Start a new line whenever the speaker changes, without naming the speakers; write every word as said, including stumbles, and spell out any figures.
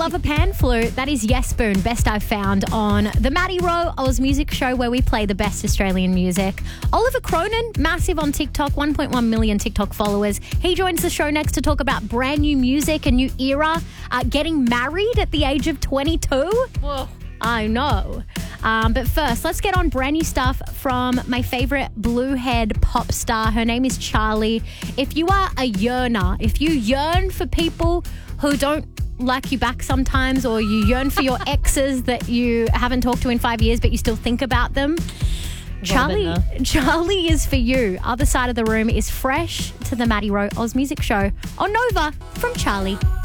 love a pan flute? That is Yes Spoon, best I've found on the Maddie Rowe Oz Music Show, where we play the best Australian music. Oliver Cronin, massive on TikTok, one point one million TikTok followers. He joins the show next to talk about brand new music, a new era, uh, getting married at the age of twenty-two.
Whoa.
I know. Um, but first, let's get on brand new stuff from my favourite bluehead pop star. Her name is Charlie. If you are a yearner, if you yearn for people who don't like you back sometimes, or you yearn for your exes that you haven't talked to in five years but you still think about them, Charlie, Charlie is for you. Other Side of the Room is fresh to the Maddie Rowe Oz Music Show on Nova from Charlie.